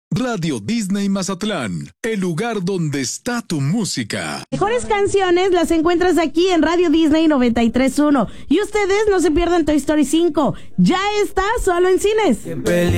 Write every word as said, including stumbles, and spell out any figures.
Radio Disney Mazatlán, el lugar donde está tu música. Mejores canciones las encuentras aquí en Radio Disney noventa y tres punto uno. Y ustedes no se pierdan Toy Story cinco. Ya está solo en cines.